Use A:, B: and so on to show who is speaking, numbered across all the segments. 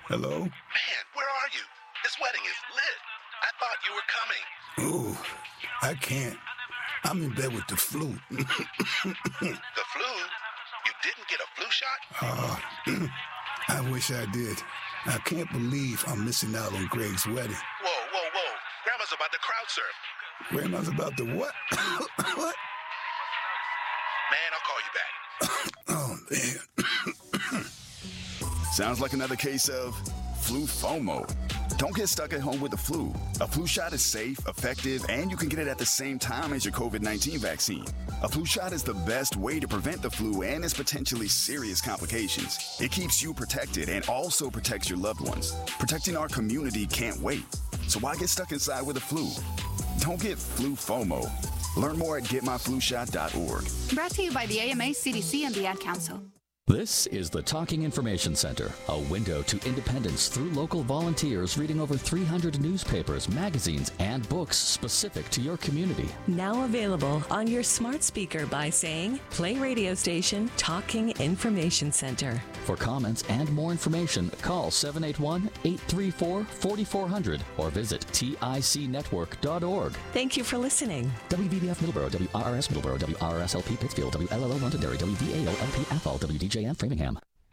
A: Hello?
B: Man, where are you? This wedding is lit. I thought you were coming.
A: Ooh, I can't. I'm in bed with the flu.
B: The flu? You didn't get a flu shot?
A: I wish I did. I can't believe I'm missing out on Greg's wedding.
B: Whoa. Grandma's about to crowd surf.
A: Grandma's about to what? What?
B: Man, I'll call you back.
A: Oh, man.
C: Sounds like another case of flu FOMO. Don't get stuck at home with the flu. A flu shot is safe, effective, and you can get it at the same time as your COVID-19 vaccine. A flu shot is the best way to prevent the flu and its potentially serious complications. It keeps you protected and also protects your loved ones. Protecting our community can't wait. So why get stuck inside with the flu? Don't get flu FOMO. Learn more at getmyflushot.org.
D: Brought to you by the AMA, CDC, and the Ad Council.
E: This is the Talking Information Center, a window to independence through local volunteers reading over 300 newspapers, magazines, and books specific to your community.
F: Now available on your smart speaker by saying, play radio station Talking Information Center.
E: For comments and more information, call 781-834-4400 or visit ticnetwork.org.
F: Thank you for listening.
E: WVBF Middleborough, WRRS Middleborough, WRSLP Pittsfield, WLLO Londonderry, WVAO-LP Athol, WDJM Framingham.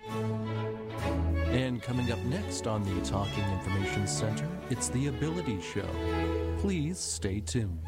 G: And coming up next on the Talking Information Center, it's the Ability Show. Please stay tuned.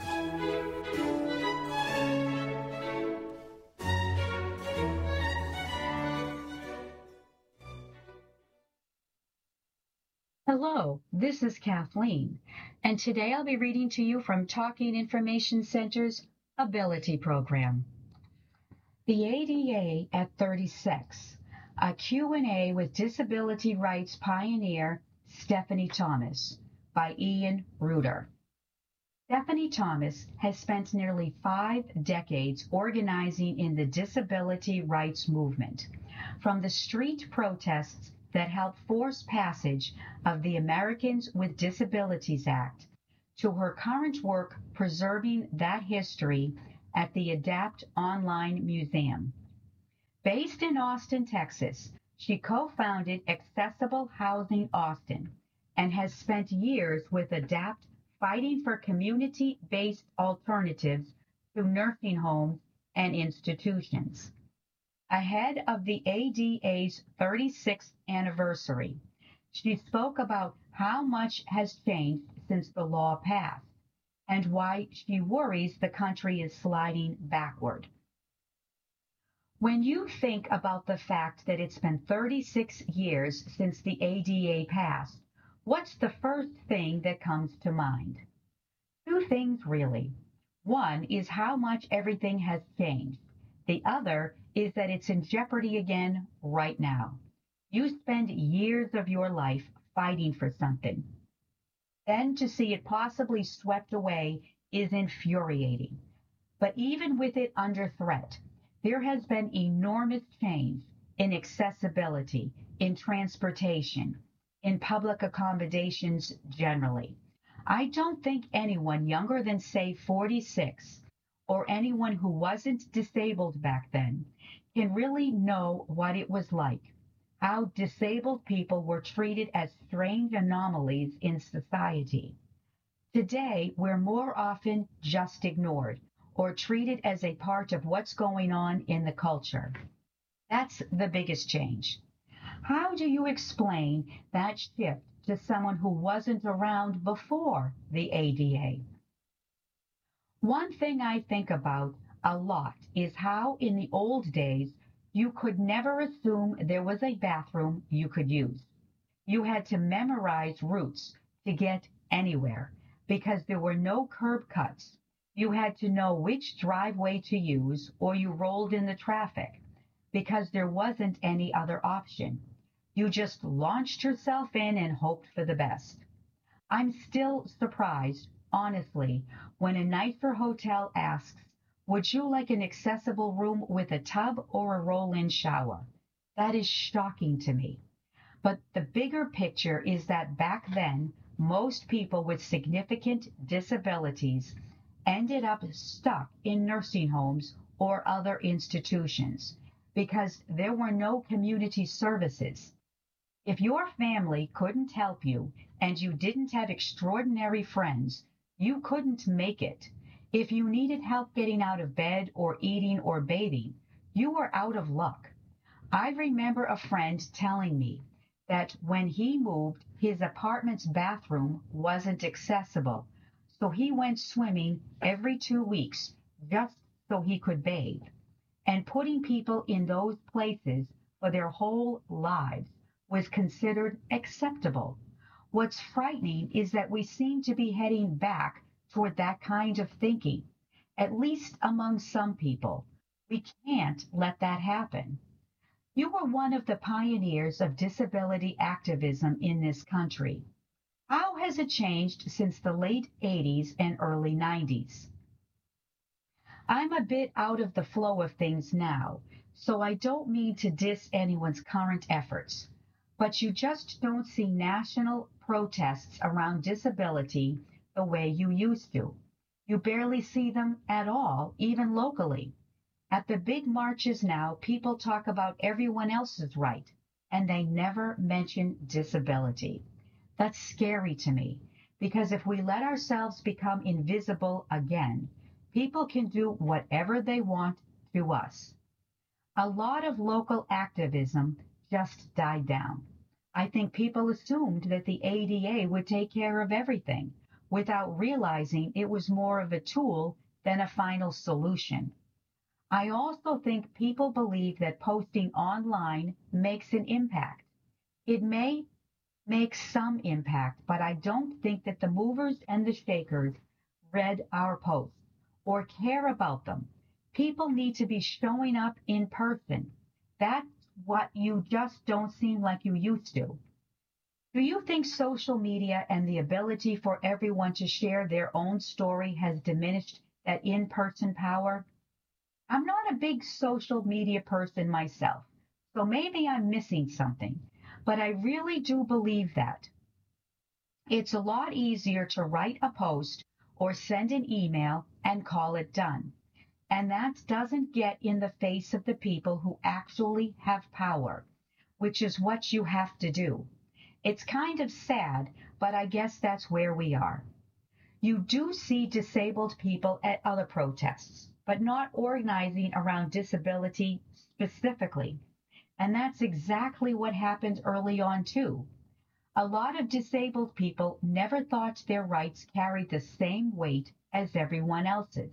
H: Hello, this is Kathleen, and today I'll be reading to you from Talking Information Center's Ability Program. The ADA at 36, a Q&A with disability rights pioneer Stephanie Thomas by Ian Reuter. Stephanie Thomas has spent nearly 5 decades organizing in the disability rights movement, from the street protests that helped force passage of the Americans with Disabilities Act to her current work preserving that history at the ADAPT Online Museum. Based in Austin, Texas, she co-founded Accessible Housing Austin and has spent years with ADAPT fighting for community-based alternatives to nursing homes and institutions. Ahead of the ADA's 36th anniversary, she spoke about how much has changed since the law passed and why she worries the country is sliding backward. When you think about the fact that it's been 36 years since the ADA passed, what's the first thing that comes to mind? 2 things, really. One is how much everything has changed. The other is that it's in jeopardy again right now. You spend years of your life fighting for something. Then to see it possibly swept away is infuriating. But even with it under threat, there has been enormous change in accessibility, in transportation, in public accommodations generally. I don't think anyone younger than, say, 46, or anyone who wasn't disabled back then, can really know what it was like, how disabled people were treated as strange anomalies in society. Today, we're more often just ignored or treated as a part of what's going on in the culture. That's the biggest change. How do you explain that shift to someone who wasn't around before the ADA? One thing I think about a lot is how in the old days you could never assume there was a bathroom you could use. You had to memorize routes to get anywhere because there were no curb cuts. You had to know which driveway to use, or you rolled in the traffic because there wasn't any other option. You just launched yourself in and hoped for the best. I'm still surprised, honestly, when a nicer hotel asks, would you like an accessible room with a tub or a roll-in shower? That is shocking to me. But the bigger picture is that back then, most people with significant disabilities ended up stuck in nursing homes or other institutions because there were no community services. If your family couldn't help you and you didn't have extraordinary friends, you couldn't make it. If you needed help getting out of bed or eating or bathing, you were out of luck. I remember a friend telling me that when he moved, his apartment's bathroom wasn't accessible, so he went swimming every 2 weeks just so he could bathe. And putting people in those places for their whole lives was considered acceptable. What's frightening is that we seem to be heading back toward that kind of thinking, at least among some people. We can't let that happen. You were one of the pioneers of disability activism in this country. How has it changed since the late 80s and early 90s? I'm a bit out of the flow of things now, so I don't mean to diss anyone's current efforts, but you just don't see national protests around disability the way you used to. You barely see them at all, even locally. At the big marches now, people talk about everyone else's right, and they never mention disability. That's scary to me, because if we let ourselves become invisible again, people can do whatever they want to us. A lot of local activism just died down. I think people assumed that the ADA would take care of everything, without realizing it was more of a tool than a final solution. I also think people believe that posting online makes an impact. It may make some impact, but I don't think that the movers and the shakers read our posts or care about them. People need to be showing up in person. That's what you just don't seem like you used to. Do you think social media and the ability for everyone to share their own story has diminished that in-person power? I'm not a big social media person myself, so maybe I'm missing something, but I really do believe that. It's a lot easier to write a post or send an email and call it done. And that doesn't get in the face of the people who actually have power, which is what you have to do. It's kind of sad, but I guess that's where we are. You do see disabled people at other protests, but not organizing around disability specifically. And that's exactly what happened early on, too. A lot of disabled people never thought their rights carried the same weight as everyone else's.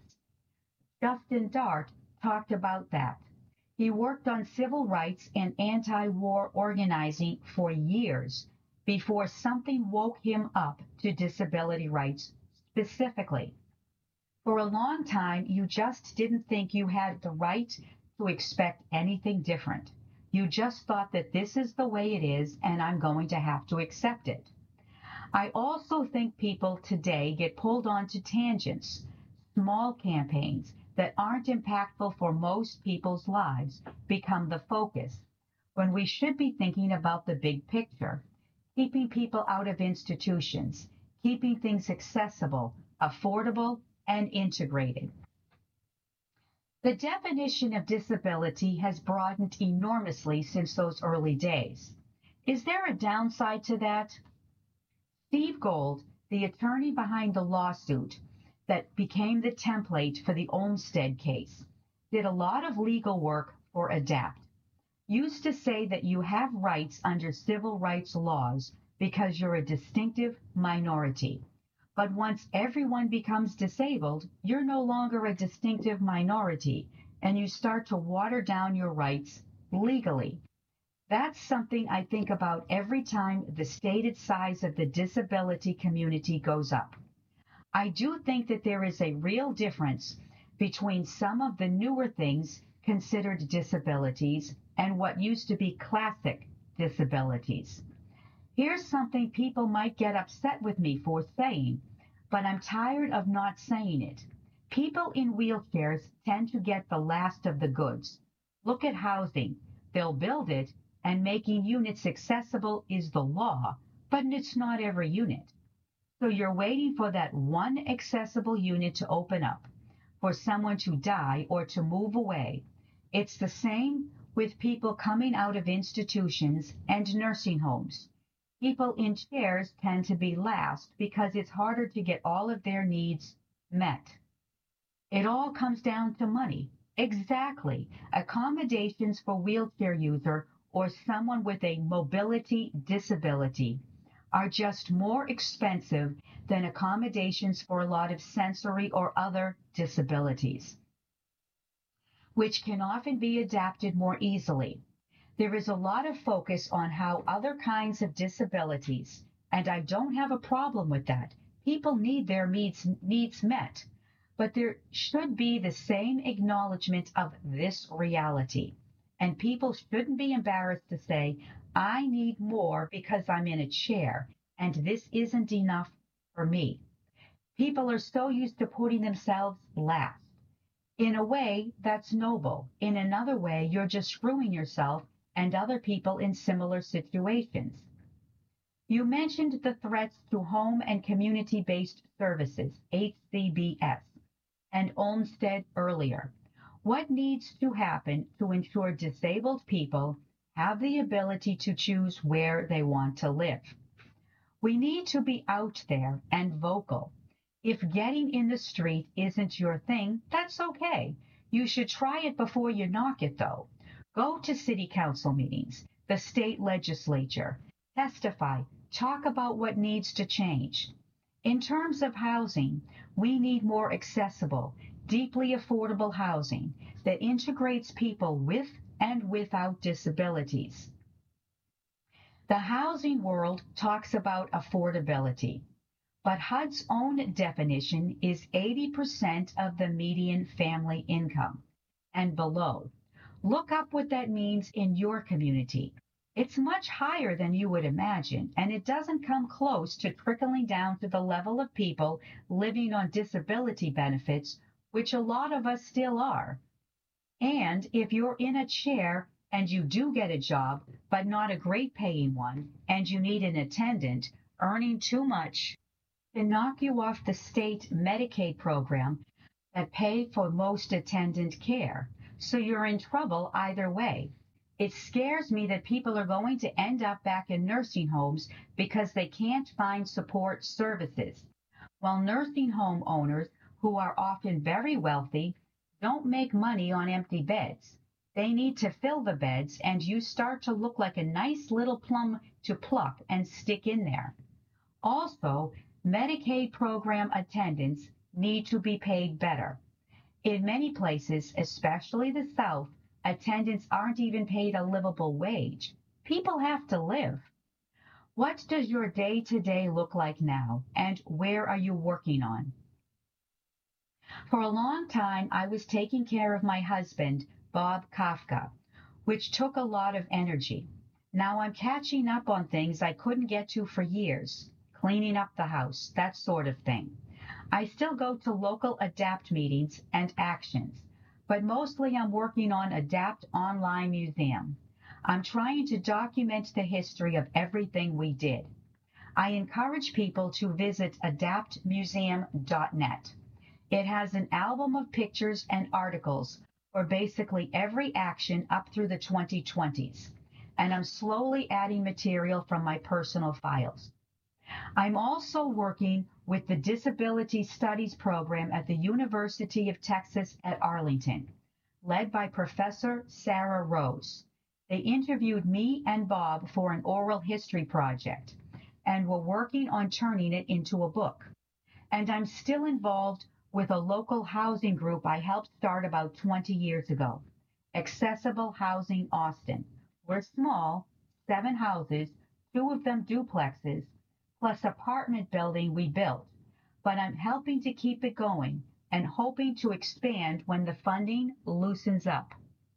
H: Justin Dart talked about that. He worked on civil rights and anti-war organizing for years before something woke him up to disability rights specifically. For a long time, you just didn't think you had the right to expect anything different. You just thought that this is the way it is and I'm going to have to accept it. I also think people today get pulled onto tangents, small campaigns that aren't impactful for most people's lives become the focus, when we should be thinking about the big picture, keeping people out of institutions, keeping things accessible, affordable, and integrated. The definition of disability has broadened enormously since those early days. Is there a downside to that? Steve Gold, the attorney behind the lawsuit that became the template for the Olmstead case, did a lot of legal work for ADAPT. Used to say that you have rights under civil rights laws because you're a distinctive minority. But once everyone becomes disabled, you're no longer a distinctive minority, and you start to water down your rights legally. That's something I think about every time the stated size of the disability community goes up. I do think that there is a real difference between some of the newer things considered disabilities and what used to be classic disabilities. Here's something people might get upset with me for saying, but I'm tired of not saying it. People in wheelchairs tend to get the last of the goods. Look at housing. They'll build it, and making units accessible is the law, but it's not every unit. So you're waiting for that one accessible unit to open up, for someone to die or to move away. It's the same with people coming out of institutions and nursing homes. People in chairs tend to be last because it's harder to get all of their needs met. It all comes down to money. Exactly. Accommodations for wheelchair user or someone with a mobility disability are just more expensive than accommodations for a lot of sensory or other disabilities, which can often be adapted more easily. There is a lot of focus on how other kinds of disabilities, and I don't have a problem with that. People need their needs met, but there should be the same acknowledgement of this reality. And people shouldn't be embarrassed to say, I need more because I'm in a chair, and this isn't enough for me. People are so used to putting themselves last. In a way, that's noble. In another way, you're just screwing yourself and other people in similar situations. You mentioned the threats to home and community-based services, HCBS, and Olmsted earlier. What needs to happen to ensure disabled people have the ability to choose where they want to live? We need to be out there and vocal. If getting in the street isn't your thing, that's okay. You should try it before you knock it, though. Go to city council meetings, the state legislature, testify, talk about what needs to change. In terms of housing, we need more accessible, deeply affordable housing that integrates people with and without disabilities. The housing world talks about affordability, but HUD's own definition is 80% of the median family income and below. Look up what that means in your community. It's much higher than you would imagine, and it doesn't come close to trickling down to the level of people living on disability benefits, which a lot of us still are. And if you're in a chair and you do get a job, but not a great paying one, and you need an attendant earning too much to knock you off the state Medicaid program that pay for most attendant care, so you're in trouble either way. It scares me that people are going to end up back in nursing homes because they can't find support services, while nursing home owners, who are often very wealthy, don't make money on empty beds. They need to fill the beds, and you start to look like a nice little plum to pluck and stick in there. Also, Medicaid program attendants need to be paid better. In many places, especially the South, attendants aren't even paid a livable wage. People have to live. What does your day-to-day look like now, and where are you working on? For a long time, I was taking care of my husband, Bob Kafka, which took a lot of energy. Now I'm catching up on things I couldn't get to for years, cleaning up the house, that sort of thing. I still go to local ADAPT meetings and actions, but mostly I'm working on ADAPT Online Museum. I'm trying to document the history of everything we did. I encourage people to visit adaptmuseum.net. It has an album of pictures and articles for basically every action up through the 2020s, and I'm slowly adding material from my personal files. I'm also working with the Disability Studies program at the University of Texas at Arlington, led by Professor Sarah Rose. They interviewed me and Bob for an oral history project, and we're working on turning it into a book. And I'm still involved with a local housing group I helped start about 20 years ago, Accessible Housing Austin. We're small, 7 houses, 2 of them duplexes, plus apartment building we built, but I'm helping to keep it going and hoping to expand when the funding loosens up.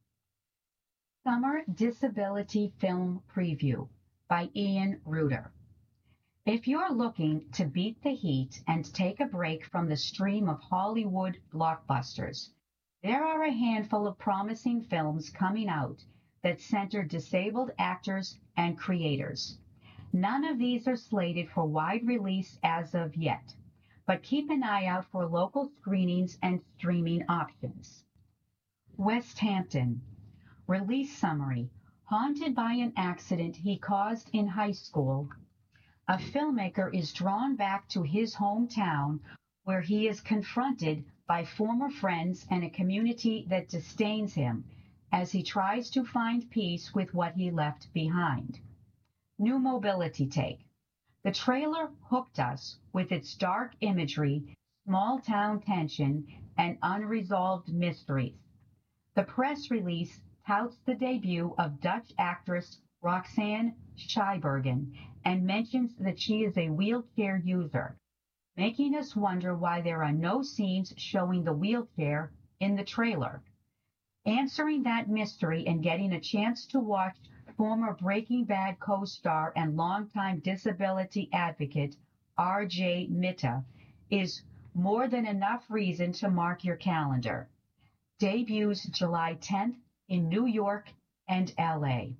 H: Summer Disability Film Preview by Ian Reuter. If you're looking to beat the heat and take a break from the stream of Hollywood blockbusters, there are a handful of promising films coming out that center disabled actors and creators. None of these are slated for wide release as of yet, but keep an eye out for local screenings and streaming options. West Hampton. Release summary. Haunted by an accident he caused in high school, a filmmaker is drawn back to his hometown where he is confronted by former friends and a community that disdains him as he tries to find peace with what he left behind. New mobility take. The trailer hooked us with its dark imagery, small town tension, and unresolved mysteries. The press release touts the debut of Dutch actress Roxanne Schijbergen and mentions that she is a wheelchair user, making us wonder why there are no scenes showing the wheelchair in the trailer. Answering that mystery and getting a chance to watch former Breaking Bad co-star and longtime disability advocate R.J. Mitte is more than enough reason to mark your calendar. Debuts July 10th in New York and L.A.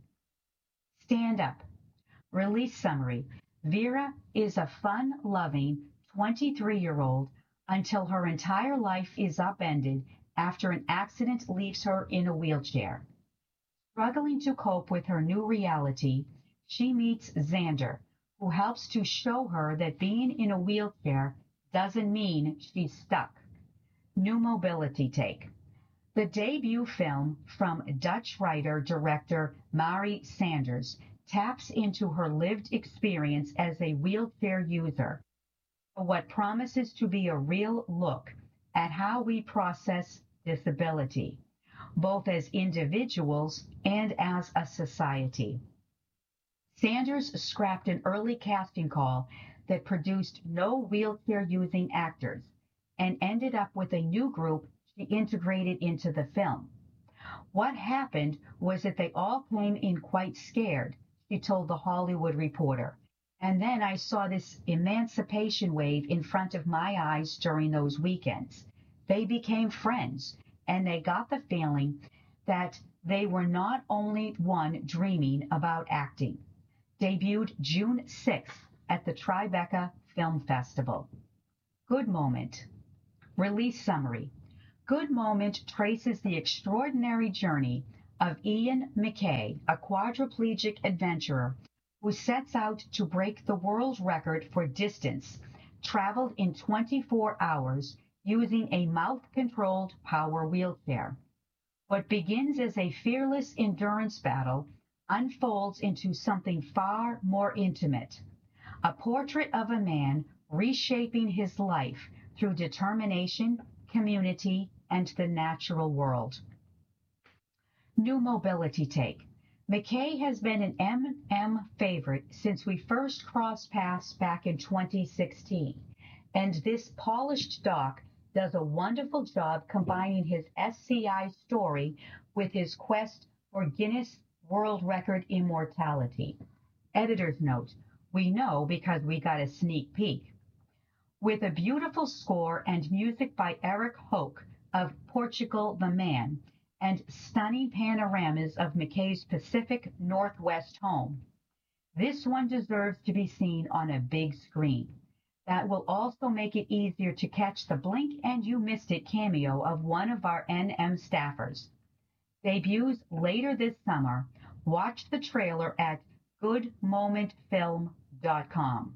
H: Stand Up. Release summary. Vera is a fun-loving 23-year-old until her entire life is upended after an accident leaves her in a wheelchair. Struggling to cope with her new reality, she meets Xander, who helps to show her that being in a wheelchair doesn't mean she's stuck. New mobility take. The debut film from Dutch writer-director Mari Sanders taps into her lived experience as a wheelchair user, for what promises to be a real look at how we process disability, both as individuals and as a society. Sanders scrapped an early casting call that produced no wheelchair-using actors and ended up with a new group she integrated into the film. What happened was that they all came in quite scared, she told The Hollywood Reporter. And then I saw this emancipation wave in front of my eyes during those weekends. They became friends, and they got the feeling that they were not only one dreaming about acting. Debuted June 6th at the Tribeca Film Festival. Good Moment. Release summary. Good Moment traces the extraordinary journey of Ian MacKaye, a quadriplegic adventurer who sets out to break the world record for distance traveled in 24 hours using a mouth-controlled power wheelchair. What begins as a fearless endurance battle unfolds into something far more intimate, a portrait of a man reshaping his life through determination, community, and the natural world. New mobility take. MacKaye has been an MM favorite since we first crossed paths back in 2016, and this polished doc does a wonderful job combining his SCI story with his quest for Guinness World Record immortality. Editor's note, we know because we got a sneak peek. With a beautiful score and music by Eric Hoke of Portugal the Man, and stunning panoramas of MacKaye's Pacific Northwest home, this one deserves to be seen on a big screen. That will also make it easier to catch the blink and you missed it cameo of one of our NM staffers. Debuts later this summer. Watch the trailer at goodmomentfilm.com.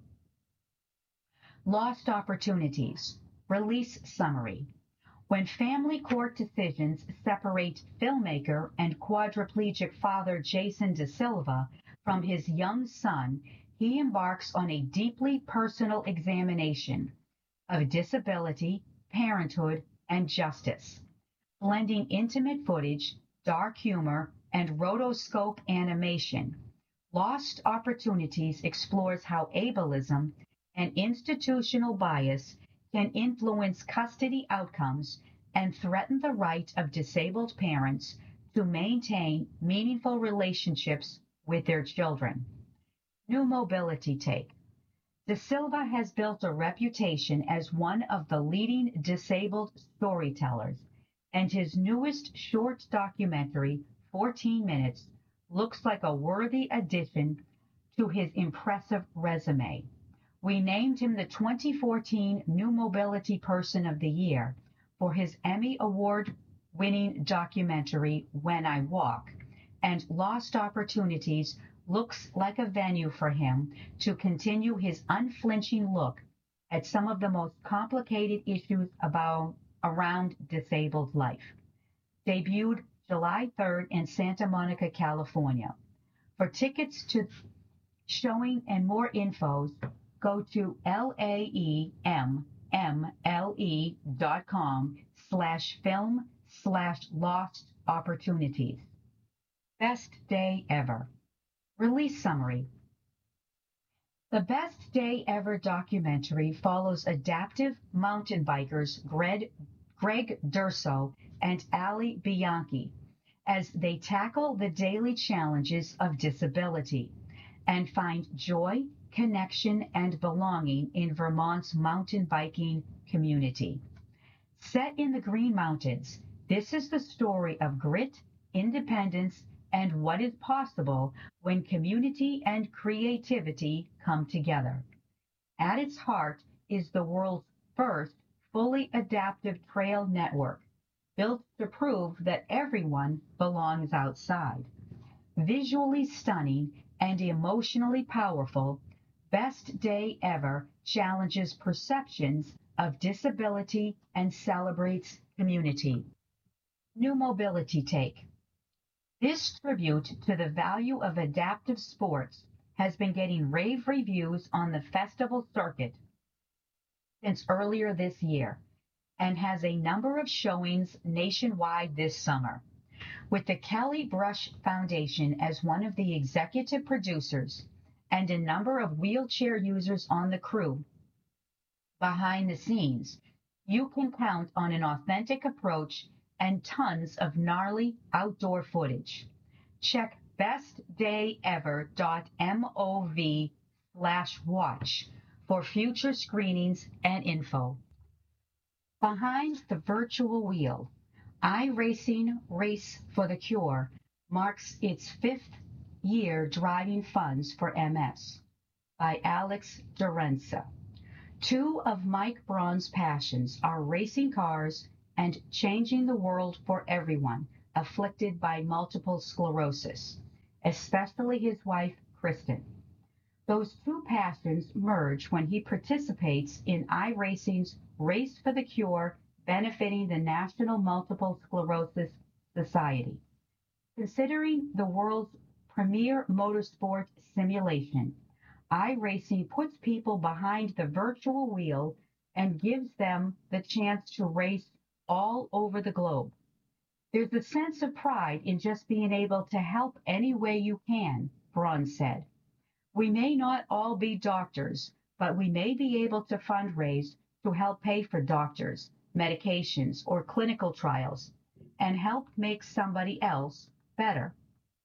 H: Lost Opportunities. Release summary. When family court decisions separate filmmaker and quadriplegic father Jason De Silva from his young son, he embarks on a deeply personal examination of disability, parenthood, and justice, blending intimate footage, dark humor, and rotoscope animation. Lost Opportunities explores how ableism and institutional bias can influence custody outcomes and threaten the right of disabled parents to maintain meaningful relationships with their children. New mobility take. De Silva has built a reputation as one of the leading disabled storytellers, and his newest short documentary, 14 Minutes, looks like a worthy addition to his impressive resume. We named him the 2014 New Mobility Person of the Year for his Emmy Award-winning documentary, When I Walk, and lost opportunities looks like a venue for him to continue his unflinching look at some of the most complicated issues around disabled life. Debuted July 3rd in Santa Monica, California. For tickets to showing and more infos, go to laemmle.com/film/lost opportunities. Best day ever. Release summary. The Best Day Ever documentary follows adaptive mountain bikers Greg Durso and Ali Bianchi as they tackle the daily challenges of disability and find joy, connection, and belonging in Vermont's mountain biking community. Set in the Green Mountains, this is the story of grit, independence, and what is possible when community and creativity come together. At its heart is the world's first fully adaptive trail network, built to prove that everyone belongs outside. Visually stunning and emotionally powerful, Best Day Ever challenges perceptions of disability and celebrates community. New Mobility Take. This tribute to the value of adaptive sports has been getting rave reviews on the festival circuit since earlier this year and has a number of showings nationwide this summer. With the Kelly Brush Foundation as one of the executive producers and a number of wheelchair users on the crew behind the scenes, you can count on an authentic approach and tons of gnarly outdoor footage. Check bestdayever.mov/watch for future screenings and info. Behind the Virtual Wheel, iRacing Race for the Cure marks its 5th year driving funds for MS by Alex Dorenza. Two of Mike Braun's passions are racing cars and changing the world for everyone afflicted by multiple sclerosis, especially his wife, Kristen. Those two passions merge when he participates in iRacing's Race for the Cure, benefiting the National Multiple Sclerosis Society. Considering the world's premier motorsport simulation, iRacing puts people behind the virtual wheel and gives them the chance to race all over the globe. There's a sense of pride in just being able to help any way you can, Braun said. We may not all be doctors, but we may be able to fundraise to help pay for doctors, medications, or clinical trials, and help make somebody else better.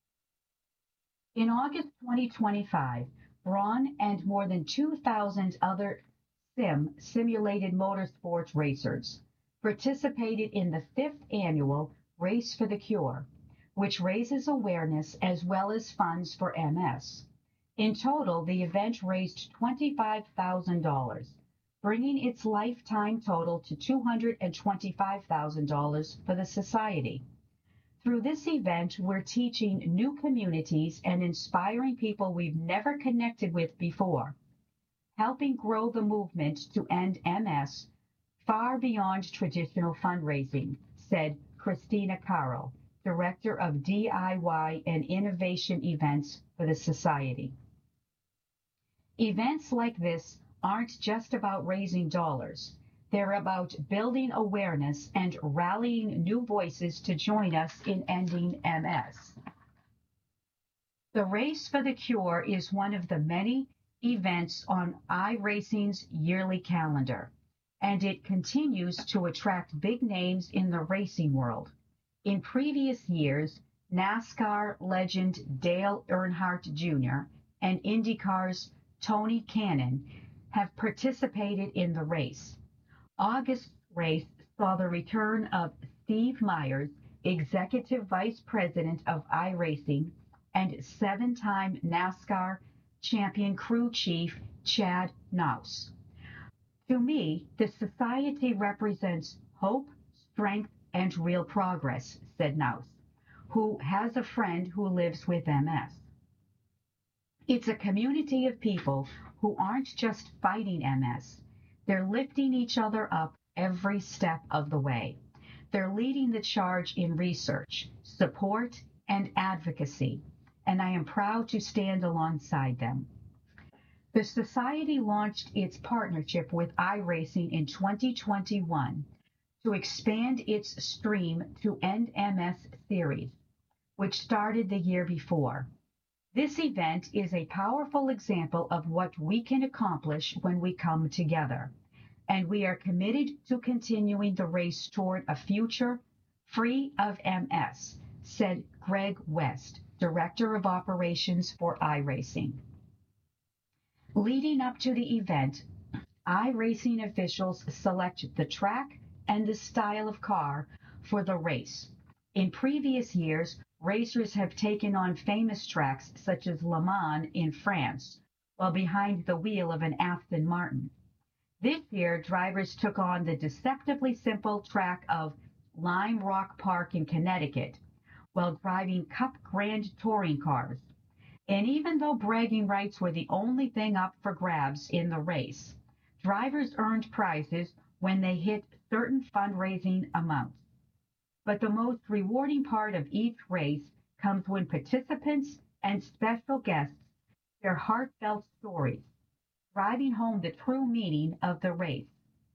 H: In August 2025, Braun and more than 2,000 other simulated motorsports racers participated in the 5th annual Race for the Cure, which raises awareness as well as funds for MS. In total, the event raised $25,000, bringing its lifetime total to $225,000 for the society. Through this event, we're teaching new communities and inspiring people we've never connected with before, helping grow the movement to end MS far beyond traditional fundraising, said Christina Caro, Director of DIY and Innovation Events for the Society. Events like this aren't just about raising dollars. They're about building awareness and rallying new voices to join us in ending MS. The Race for the Cure is one of the many events on iRacing's yearly calendar, and it continues to attract big names in the racing world. In previous years, NASCAR legend Dale Earnhardt Jr. and IndyCar's Tony Kanaan have participated in the race. August's race saw the return of Steve Myers, Executive Vice President of iRacing, and 7-time NASCAR champion crew chief Chad Knaus. To me, the society represents hope, strength, and real progress, said Knaus. who has a friend who lives with MS. It's a community of people who aren't just fighting MS. They're lifting each other up every step of the way. They're leading the charge in research, support, and advocacy, and I am proud to stand alongside them. The Society launched its partnership with iRacing in 2021 to expand its Stream to End MS series, which started the year before. This event is a powerful example of what we can accomplish when we come together, and we are committed to continuing the race toward a future free of MS, said Greg West, Director of Operations for iRacing. Leading up to the event, iRacing officials select the track and the style of car for the race. In previous years, racers have taken on famous tracks such as Le Mans in France, while behind the wheel of an Aston Martin. This year, drivers took on the deceptively simple track of Lime Rock Park in Connecticut, while driving Cup Grand touring cars. And even though bragging rights were the only thing up for grabs in the race, drivers earned prizes when they hit certain fundraising amounts. But the most rewarding part of each race comes when participants and special guests share heartfelt stories, driving home the true meaning of the race.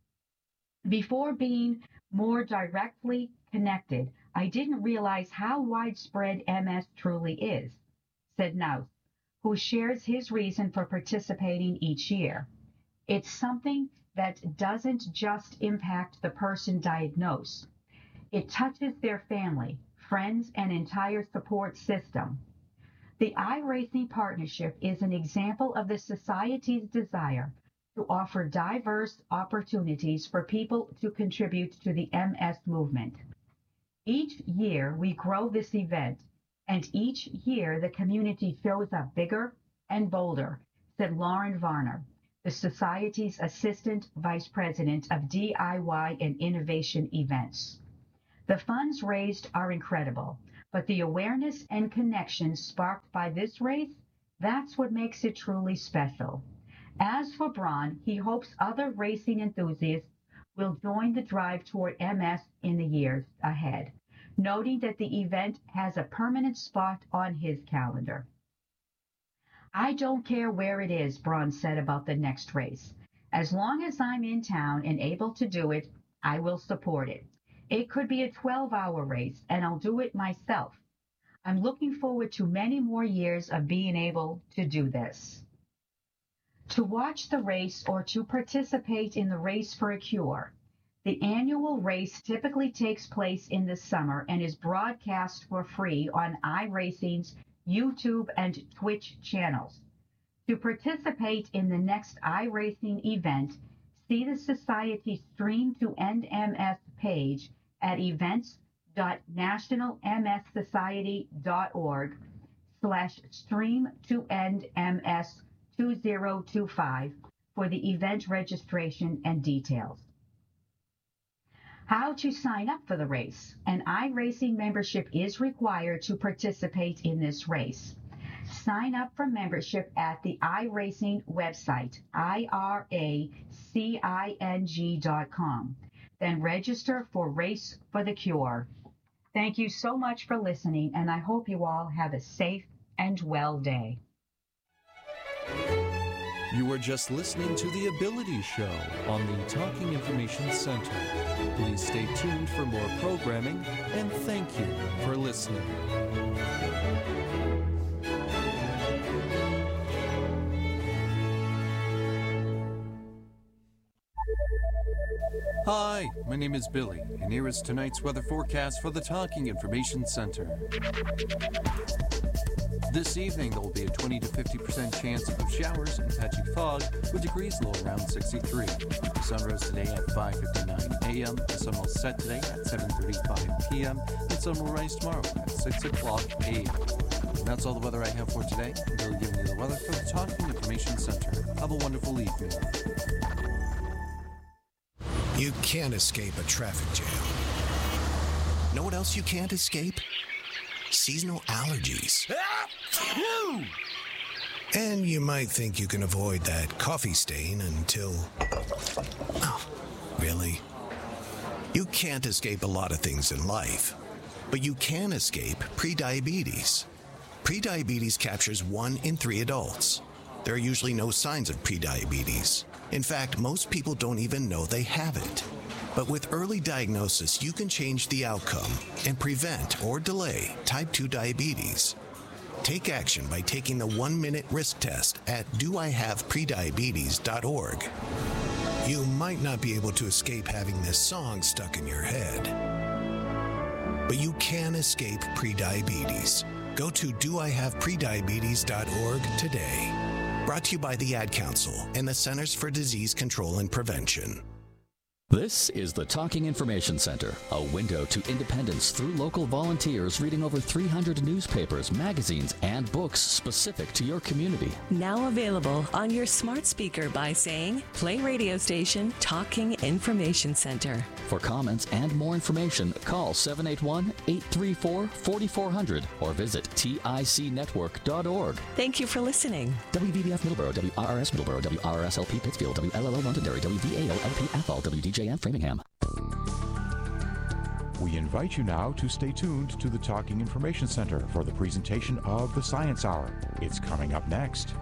H: Before being more directly connected, I didn't realize how widespread MS truly is, said Naus, who shares his reason for participating each year. It's something that doesn't just impact the person diagnosed. It touches their family, friends, and entire support system. The iRacing partnership is an example of the Society's desire to offer diverse opportunities for people to contribute to the MS movement. Each year we grow this event, and each year the community shows up bigger and bolder, said Lauren Varner, the Society's Assistant Vice President of DIY and Innovation Events. The funds raised are incredible, but the awareness and connection sparked by this race, that's what makes it truly special. As for Braun, he hopes other racing enthusiasts will join the drive toward MS in the years ahead, noting that the event has a permanent spot on his calendar. I don't care where it is, Braun said about the next race. As long as I'm in town and able to do it, I will support it. It could be a 12-hour race, and I'll do it myself. I'm looking forward to many more years of being able to do this. To watch the race or to participate in the Race for a Cure, the annual race typically takes place in the summer and is broadcast for free on iRacing's YouTube and Twitch channels. To participate in the next iRacing event, see the Society Stream to End MS page at events.nationalmssociety.org/stream-to-end-MS-2025 for the event registration and details. How to sign up for the race. An iRacing membership is required to participate in this race. Sign up for membership at the iRacing website, iracing.com. Then register for Race for the Cure. Thank you so much for listening, and I hope you all have a safe and well day.
G: You are just listening to The Ability Show on the Talking Information Center. Please stay tuned for more programming, and thank you for listening. Hi, my name is Billy, and here is tonight's weather forecast for the Talking Information Center. This evening, there will be a 20 to 50% chance of showers and patchy fog, with degrees low around 63. The sun rose today at 5:59 a.m. The sun will set today at 7:35 p.m. The sun will rise tomorrow at 6 o'clock a.m. And that's all the weather I have for today. Billy giving you the weather for the Talking Information Center. Have a wonderful evening.
I: You can't escape a traffic jam. Know what else you can't escape? seasonal allergies. And you might think you can avoid that coffee stain until... Oh, really? You can't escape a lot of things in life, but you can escape prediabetes. Prediabetes captures 1 in 3 adults. There are usually no signs of prediabetes. In fact, most people don't even know they have it. But with early diagnosis, you can change the outcome and prevent or delay type 2 diabetes. Take action by taking the 1-minute risk test at doihaveprediabetes.org. You might not be able to escape having this song stuck in your head, but you can escape prediabetes. Go to doihaveprediabetes.org today. Brought to you by the Ad Council and the Centers for Disease Control and Prevention.
E: This is the Talking Information Center, a window to independence through local volunteers reading over 300 newspapers, magazines, and books specific to your community.
F: Now available on your smart speaker by saying, play radio station Talking Information Center.
E: For comments and more information, call 781-834-4400 or visit ticnetwork.org.
F: Thank you for listening.
E: WVBF Middleborough, WRRS Middleborough, WRSLP Pittsfield, WLLO Londonderry, WVAO-LP Athol, WDJM Framingham.
J: We invite you now to stay tuned to the Talking Information Center for the presentation of the Science Hour. It's coming up next.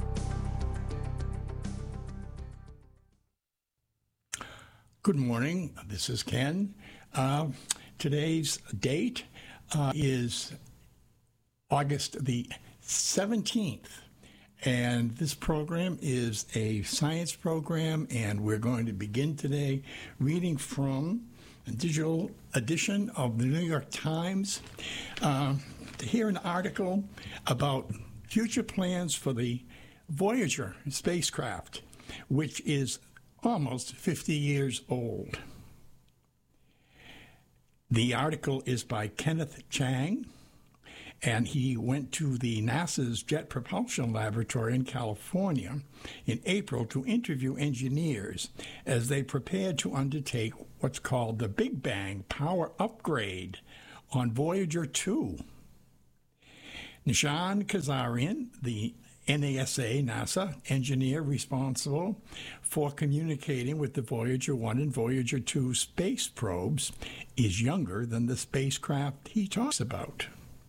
K: Good morning. This is Ken. Today's date is August the 17th. And this program is a science program, and we're going to begin today reading from a digital edition of the New York Times to hear an article about future plans for the Voyager spacecraft, which is almost 50 years old. The article is by Kenneth Chang, and he went to the NASA's Jet Propulsion Laboratory in California in April to interview engineers as they prepared to undertake what's called the Big Bang power upgrade on Voyager 2. Nishan Kazarian, the NASA engineer responsible for communicating with the Voyager 1 and Voyager 2 space probes, is younger than the spacecraft he talks about.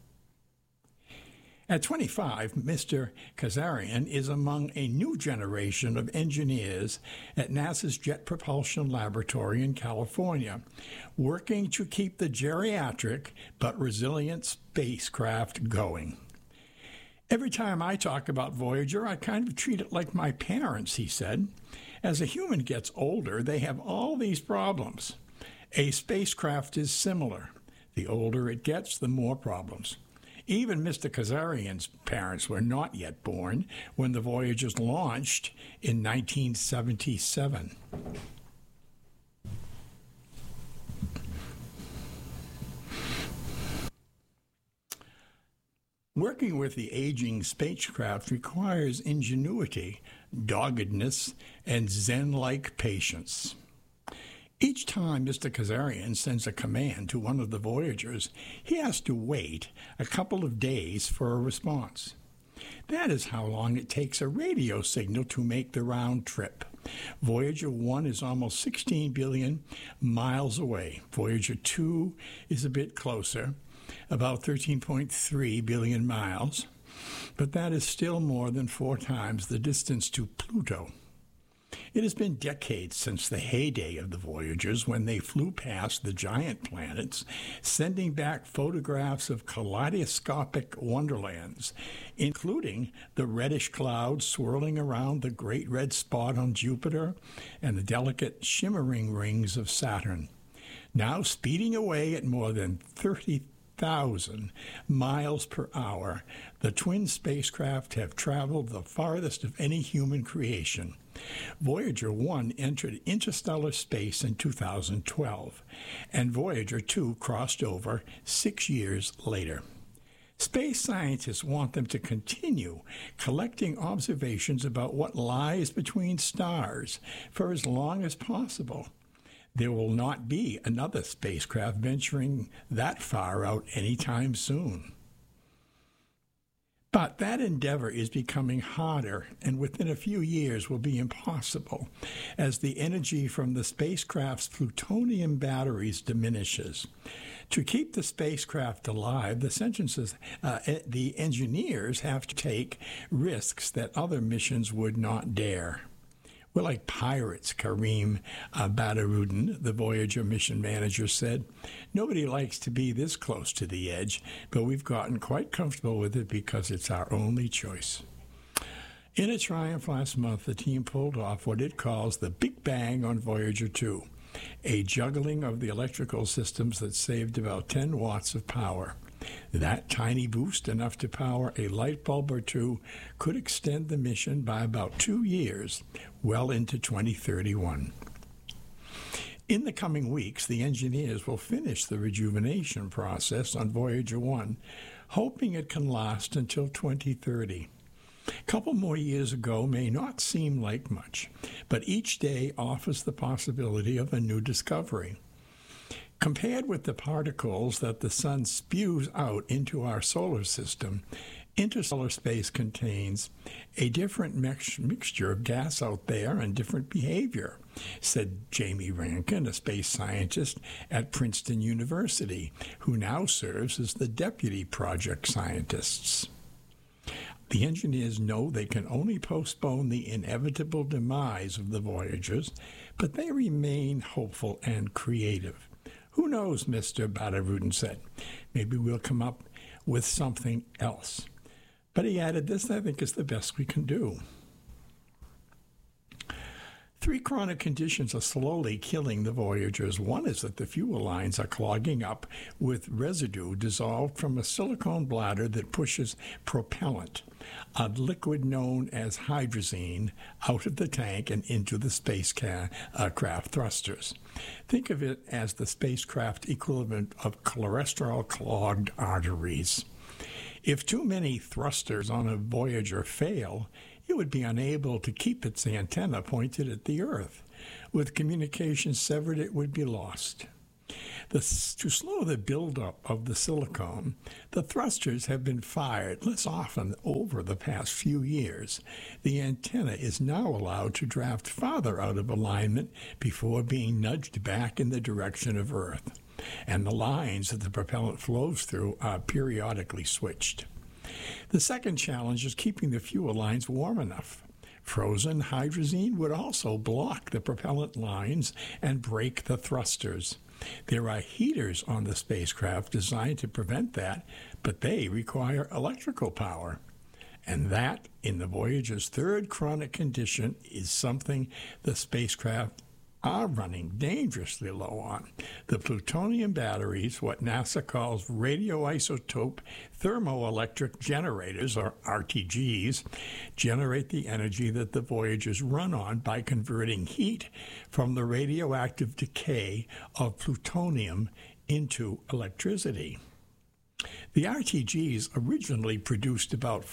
K: At 25, Mr. Kazarian is among a new generation of engineers at NASA's Jet Propulsion Laboratory in California, working to keep the geriatric but resilient spacecraft going. Every time I talk about Voyager, I kind of treat it like my parents, he said. As a human gets older, they have all these problems. A spacecraft is similar. The older it gets, the more problems. Even Mr. Kazarian's parents were not yet born when the Voyagers launched in 1977. Working with the aging spacecraft requires ingenuity, doggedness, and Zen-like patience. Each time Mr. Kazarian sends a command to one of the Voyagers, he has to wait a couple of days for a response. That is how long it takes a radio signal to make the round trip. Voyager 1 is almost 16 billion miles away. Voyager 2 is a bit closer, about 13.3 billion miles, but that is still more than 4 times the distance to Pluto. It has been decades since the heyday of the Voyagers, when they flew past the giant planets, sending back photographs of kaleidoscopic wonderlands, including the reddish clouds swirling around the great red spot on Jupiter and the delicate shimmering rings of Saturn. Now speeding away at more than 30,000 miles per hour, the twin spacecraft have traveled the farthest of any human creation. Voyager 1 entered interstellar space in 2012, and Voyager 2 crossed over 6 years later. Space scientists want them to continue collecting observations about what lies between stars for as long as possible. there will not be another spacecraft venturing that far out anytime soon. But that endeavor is becoming harder, and within a few years will be impossible, as the energy from the spacecraft's plutonium batteries diminishes. To keep the spacecraft alive, the engineers have to take risks that other missions would not dare. We're like pirates, Kareem Badarudin, the Voyager mission manager, said. Nobody likes to be this close to the edge, but we've gotten quite comfortable with it because it's our only choice. In a triumph last month, the team pulled off what it calls the Big Bang on Voyager 2, a juggling of the electrical systems that saved about 10 watts of power. That tiny boost, enough to power a light bulb or two, could extend the mission by about 2 years, well into 2031. In the coming weeks, the engineers will finish the rejuvenation process on Voyager 1, hoping it can last until 2030. A couple more years ago may not seem like much, but each day offers the possibility of a new discovery. Compared with the particles that the sun spews out into our solar system, interstellar space contains a different mixture of gas out there and different behavior, said Jamie Rankin, a space scientist at Princeton University, who now serves as the deputy project scientist. The engineers know they can only postpone the inevitable demise of the Voyagers, but they remain hopeful and creative. Who knows, Mr. Badarudin said. Maybe we'll come up with something else. But he added, this, I think, is the best we can do. 3 chronic conditions are slowly killing the Voyagers. One is that the fuel lines are clogging up with residue dissolved from a silicone bladder that pushes propellant, a liquid known as hydrazine, out of the tank and into the spacecraft thrusters. Think of it as the spacecraft equivalent of cholesterol-clogged arteries. If too many thrusters on a Voyager fail, it would be unable to keep its antenna pointed at the Earth. With communication severed, it would be lost. To slow the buildup of the silicone, the thrusters have been fired less often over the past few years. The antenna is now allowed to draft farther out of alignment before being nudged back in the direction of Earth, and the lines that the propellant flows through are periodically switched. The second challenge is keeping the fuel lines warm enough. Frozen hydrazine would also block the propellant lines and break the thrusters. There are heaters on the spacecraft designed to prevent that, but they require electrical power. And that, in the Voyager's third chronic condition, is something the spacecraft are running dangerously low on. The plutonium batteries, what NASA calls radioisotope thermoelectric generators, or RTGs, generate the energy that the Voyagers run on by converting heat from the radioactive decay of plutonium into electricity. The RTGs originally produced about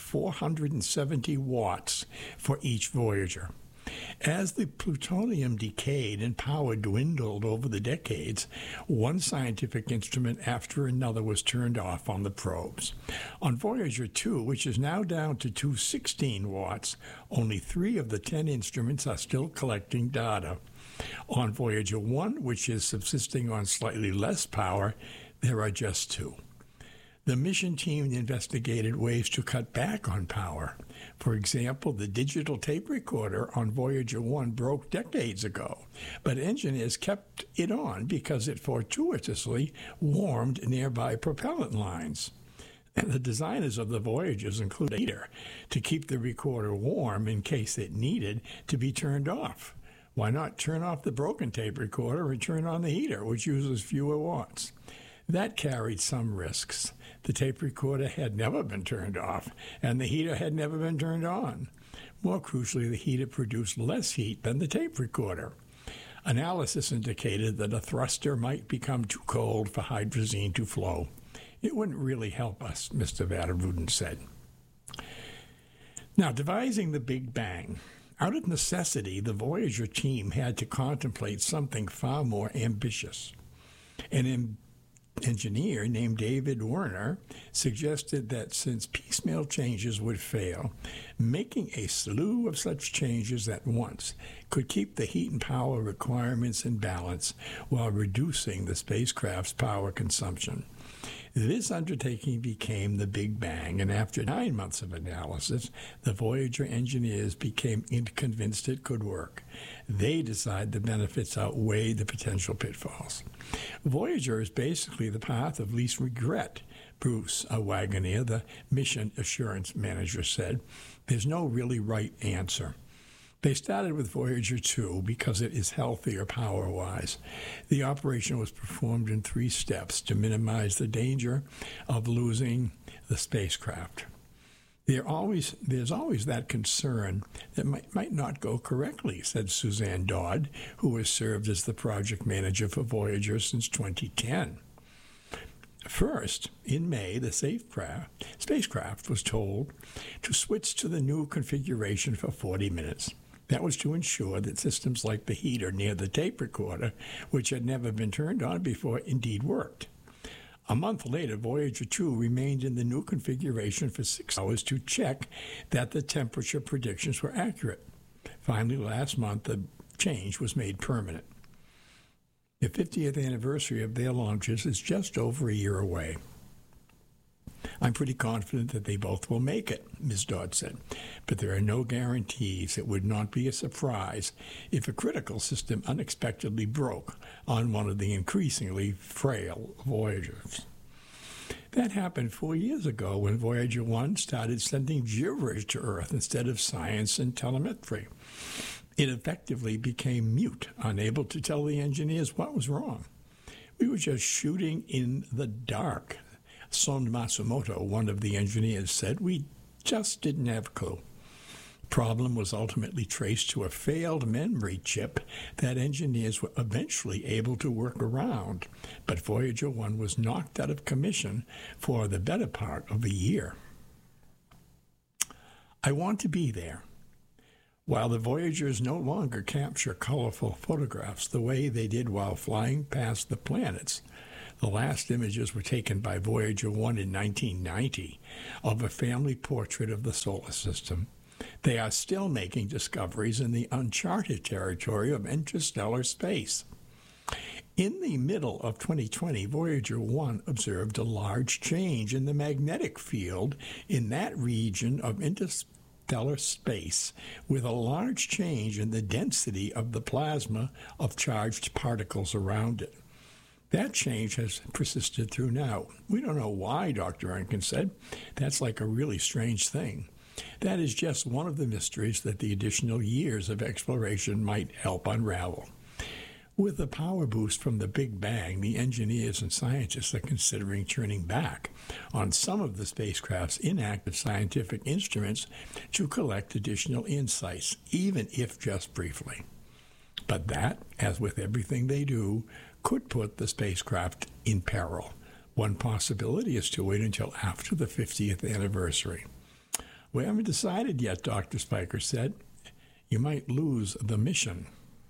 K: 470 watts for each Voyager. As the plutonium decayed and power dwindled over the decades, one scientific instrument after another was turned off on the probes. On Voyager 2, which is now down to 216 watts, only 3 of the 10 instruments are still collecting data. On Voyager 1, which is subsisting on slightly less power, there are just 2. The mission team investigated ways to cut back on power. For example, the digital tape recorder on Voyager 1 broke decades ago, but engineers kept it on because it fortuitously warmed nearby propellant lines. And the designers of the Voyagers include a heater to keep the recorder warm in case it needed to be turned off. Why not turn off the broken tape recorder and turn on the heater, which uses fewer watts? That carried some risks. The tape recorder had never been turned off, and the heater had never been turned on. More crucially, the heater produced less heat than the tape recorder. Analysis indicated that a thruster might become too cold for hydrazine to flow. It wouldn't really help us, Mr. Badarudin said. Now, devising the Big Bang. Out of necessity, the Voyager team had to contemplate something far more ambitious. An engineer named David Werner suggested that since piecemeal changes would fail, making a slew of such changes at once could keep the heat and power requirements in balance while reducing the spacecraft's power consumption. This undertaking became the Big Bang, and after 9 months of analysis, the Voyager engineers became convinced it could work. They decided the benefits outweighed the potential pitfalls. Voyager is basically the path of least regret, Bruce Wagoner, the mission assurance manager, said. There's no really right answer. They started with Voyager 2 because it is healthier power-wise. The operation was performed in 3 steps to minimize the danger of losing the spacecraft. There's always that concern that might not go correctly, said Suzanne Dodd, who has served as the project manager for Voyager since 2010. First, in May, the spacecraft was told to switch to the new configuration for 40 minutes. That was to ensure that systems like the heater near the tape recorder, which had never been turned on before, indeed worked. A month later, Voyager 2 remained in the new configuration for 6 hours to check that the temperature predictions were accurate. Finally, last month, the change was made permanent. The 50th anniversary of their launches is just over a year away. I'm pretty confident that they both will make it, Ms. Dodd said, but there are no guarantees. It would not be a surprise if a critical system unexpectedly broke on one of the increasingly frail Voyagers. That happened 4 years ago when Voyager 1 started sending gibberish to Earth instead of science and telemetry. It effectively became mute, unable to tell the engineers what was wrong. We were just shooting in the dark. Son Matsumoto, one of the engineers, said, we just didn't have a clue. Problem was ultimately traced to a failed memory chip that engineers were eventually able to work around, but Voyager 1 was knocked out of commission for the better part of a year. I want to be there. While the Voyagers no longer capture colorful photographs the way they did while flying past the planets, the last images were taken by Voyager 1 in 1990 of a family portrait of the solar system. They are still making discoveries in the uncharted territory of interstellar space. In the middle of 2020, Voyager 1 observed a large change in the magnetic field in that region of interstellar space, with a large change in the density of the plasma of charged particles around it. That change has persisted through now. We don't know why, Dr. Rankin said. That's like a really strange thing. That is just one of the mysteries that the additional years of exploration might help unravel. With the power boost from the Big Bang, the engineers and scientists are considering turning back on some of the spacecraft's inactive scientific instruments to collect additional insights, even if just briefly. But that, as with everything they do, could put the spacecraft in peril. One possibility is to wait until after the 50th anniversary. We haven't decided yet, Dr. Spiker said. You might lose the mission.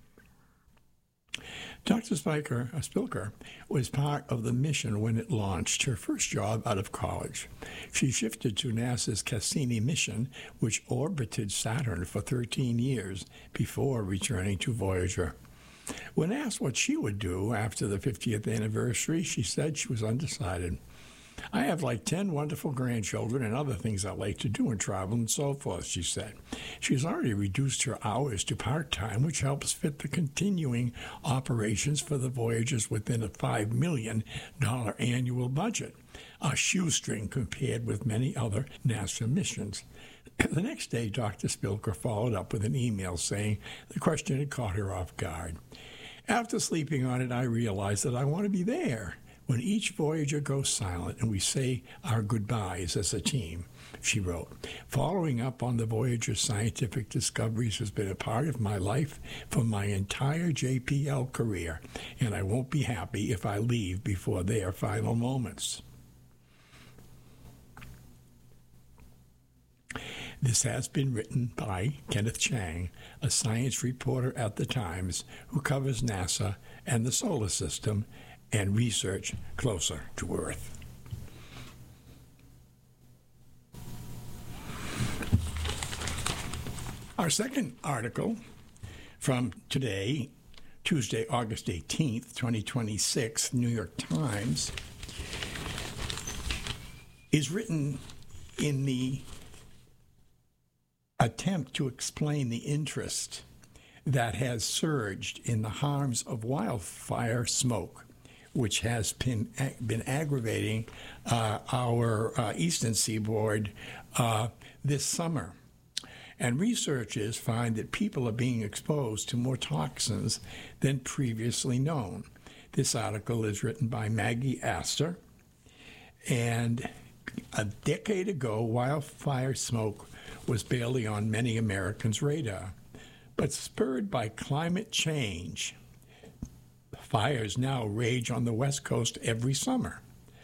K: Dr. Spilker was part of the mission when it launched, her first job out of college. She shifted to NASA's Cassini mission, which orbited Saturn for 13 years before returning to Voyager. When asked what she would do after the 50th anniversary, she said she was undecided. I have like 10 wonderful grandchildren and other things I like to do and travel and so forth, she said. She's already reduced her hours to part-time, which helps fit the continuing operations for the Voyagers within a $5 million annual budget, a shoestring compared with many other NASA missions. The next day, Dr. Spilker followed up with an email saying the question had caught her off guard. After sleeping on it, I realized that I want to be there when each Voyager goes silent and we say our goodbyes as a team, she wrote. Following up on the Voyager scientific discoveries has been a part of my life for my entire JPL career, and I won't be happy if I leave before their final moments. This has been written by Kenneth Chang, a science reporter at the Times who covers NASA and the solar system and research closer to Earth. Our second article from today, Tuesday, August 18th, 2026, New York Times, is written in the attempt to explain the interest that has surged in the harms of wildfire smoke, which has been aggravating our eastern seaboard this summer. And researchers find that people are being exposed to more toxins than previously known. This article is written by Maggie Astor. And a decade ago, wildfire smoke was barely on many Americans' radar. But spurred by climate change, fires now rage on the West Coast every summer.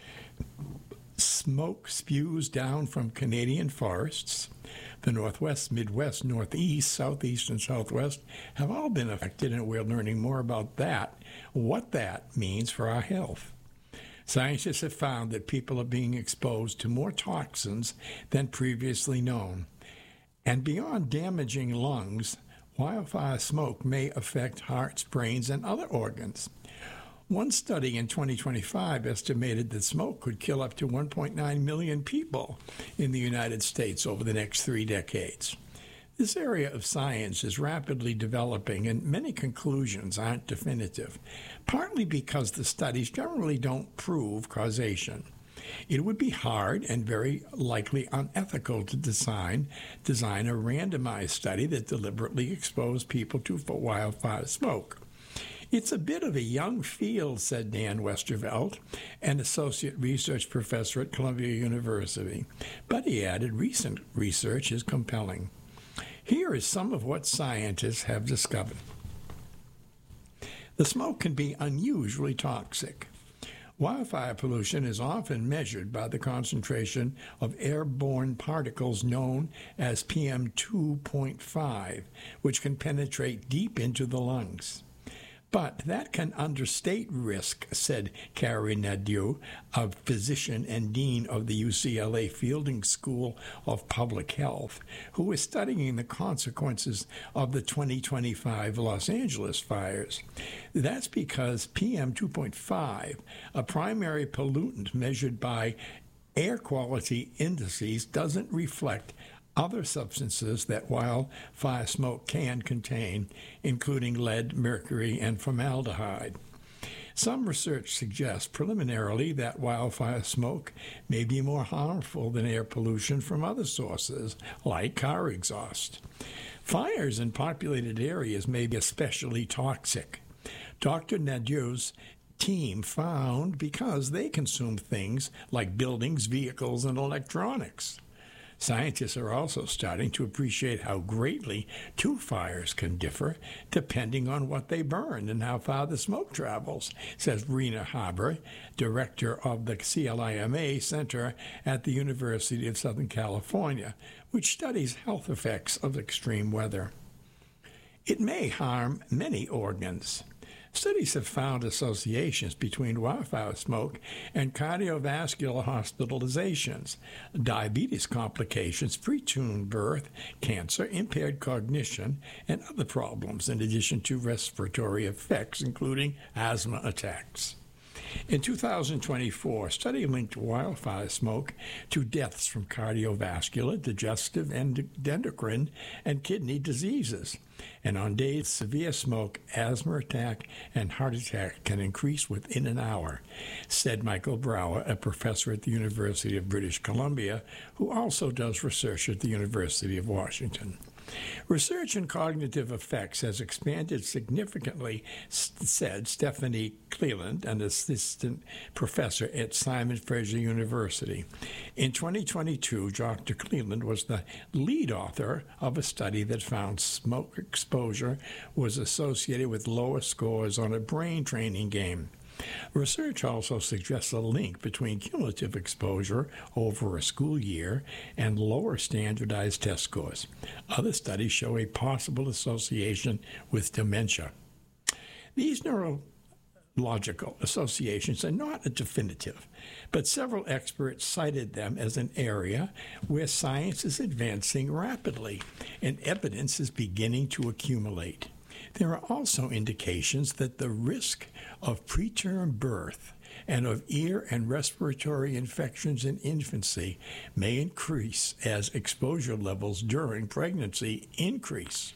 K: Smoke spews down from Canadian forests. The Northwest, Midwest, Northeast, Southeast, and Southwest have all been affected, and we're learning more about that, what that means for our health. Scientists have found that people are being exposed to more toxins than previously known. And beyond damaging lungs, wildfire smoke may affect hearts, brains, and other organs. One study in 2025 estimated that smoke could kill up to 1.9 million people in the United States over the next 3 decades. This area of science is rapidly developing, and many conclusions aren't definitive, partly because the studies generally don't prove causation. It would be hard and very likely unethical to design a randomized study that deliberately exposed people to wildfire smoke. It's a bit of a young field, said Dan Westervelt, an associate research professor at Columbia University. But he added, recent research is compelling. Here is some of what scientists have discovered. The smoke can be unusually toxic. Wildfire pollution is often measured by the concentration of airborne particles known as PM2.5, which can penetrate deep into the lungs. But that can understate risk, said Carrie Nadeau, a physician and dean of the UCLA Fielding School of Public Health, who is studying the consequences of the 2025 Los Angeles fires. That's because PM2.5, a primary pollutant measured by air quality indices, doesn't reflect other substances that wildfire smoke can contain, including lead, mercury, and formaldehyde. Some research suggests preliminarily that wildfire smoke may be more harmful than air pollution from other sources, like car exhaust. Fires in populated areas may be especially toxic. Dr. Nadeau's team found because they consume things like buildings, vehicles, and electronics. Scientists are also starting to appreciate how greatly two fires can differ depending on what they burn and how far the smoke travels, says Rena Haber, director of the CLIMA Center at the University of Southern California, which studies health effects of extreme weather. It may harm many organs. Studies have found associations between wildfire smoke and cardiovascular hospitalizations, diabetes complications, preterm birth, cancer, impaired cognition, and other problems, in addition to respiratory effects, including asthma attacks. In 2024, a study linked wildfire smoke to deaths from cardiovascular, digestive, endocrine, and kidney diseases. And on days of severe smoke, asthma attack and heart attack can increase within an hour, said Michael Brower, a professor at the University of British Columbia, who also does research at the University of Washington. Research in cognitive effects has expanded significantly, said Stephanie Cleland, an assistant professor at Simon Fraser University. In 2022, Dr. Cleland was the lead author of a study that found smoke exposure was associated with lower scores on a brain training game. Research also suggests a link between cumulative exposure over a school year and lower standardized test scores. Other studies show a possible association with dementia. These neurological associations are not definitive, but several experts cited them as an area where science is advancing rapidly and evidence is beginning to accumulate. There are also indications that the risk of preterm birth and of ear and respiratory infections in infancy may increase as exposure levels during pregnancy increase.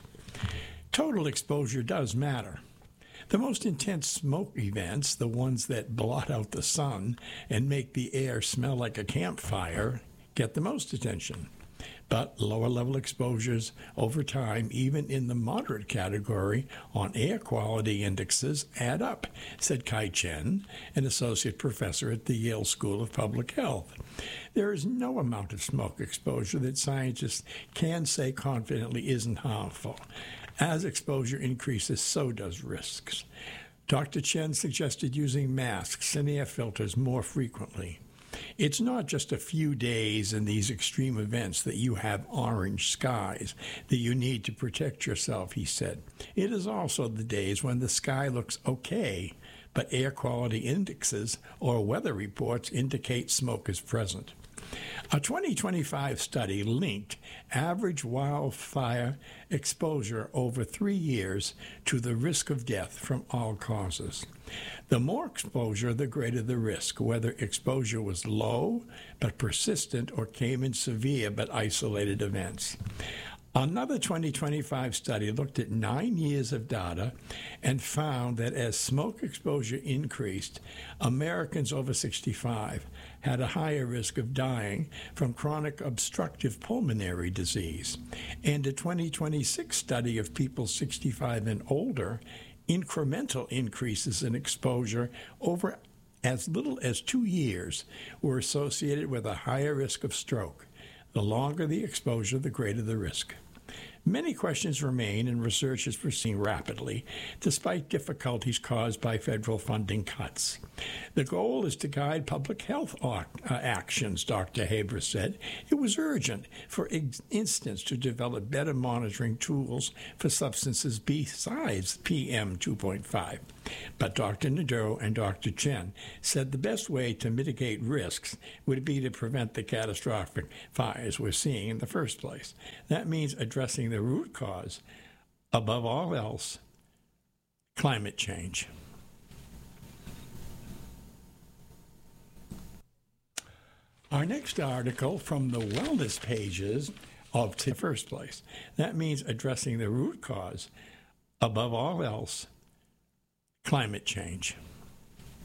K: Total exposure does matter. The most intense smoke events, the ones that blot out the sun and make the air smell like a campfire, get the most attention. But lower-level exposures over time, even in the moderate category on air quality indexes, add up, said Kai Chen, an associate professor at the Yale School of Public Health. There is no amount of smoke exposure that scientists can say confidently isn't harmful. As exposure increases, so does risks. Dr. Chen suggested using masks and air filters more frequently. It's not just a few days in these extreme events that you have orange skies that you need to protect yourself, he said. It is also the days when the sky looks okay, but air quality indexes or weather reports indicate smoke is present. A 2025 study linked average wildfire exposure over 3 years to the risk of death from all causes. The more exposure, the greater the risk, whether exposure was low but persistent or came in severe but isolated events. Another 2025 study looked at 9 years of data and found that as smoke exposure increased, Americans over 65 had a higher risk of dying from chronic obstructive pulmonary disease. And a 2026 study of people 65 and older, incremental increases in exposure over as little as 2 years were associated with a higher risk of stroke. The longer the exposure, the greater the risk. Many questions remain, and research is proceeding rapidly, despite difficulties caused by federal funding cuts. The goal is to guide public health actions, Dr. Haber said. It was urgent, for instance, to develop better monitoring tools for substances besides PM 2.5. But Dr. Nadeau and Dr. Chen said the best way to mitigate risks would be to prevent the catastrophic fires we're seeing in the first place. That means addressing the root cause, above all else, climate change. Our next article from the wellness pages of the first place. That means addressing the root cause, above all else, climate change.